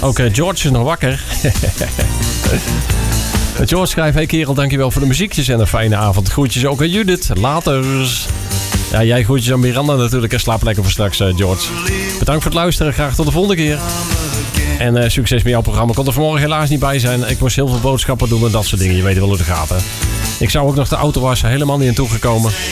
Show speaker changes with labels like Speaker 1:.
Speaker 1: Ook George is nog wakker. George schrijft: hey kerel, dankjewel voor de muziekjes en een fijne avond. Groetjes ook aan Judith. Laters. Ja, jij groetjes aan Miranda natuurlijk en slaap lekker voor straks, George. Bedankt voor het luisteren. Graag tot de volgende keer. En succes met jouw programma. Ik kon er vanmorgen helaas niet bij zijn. Ik moest heel veel boodschappen doen en dat soort dingen. Je weet wel hoe het gaat, hè. Ik zou ook nog de auto wassen. Helemaal niet aan toegekomen.